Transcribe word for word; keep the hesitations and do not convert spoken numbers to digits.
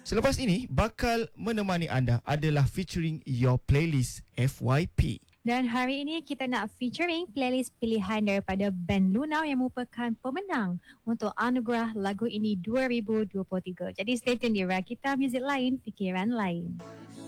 Selepas ini, bakal menemani anda adalah featuring Your Playlist F Y P. Dan hari ini kita nak featuring playlist pilihan daripada band Luna yang merupakan pemenang untuk anugerah lagu ini dua ribu dua puluh tiga. Jadi stay tune di Rakita Music Lain, Fikiran Lain.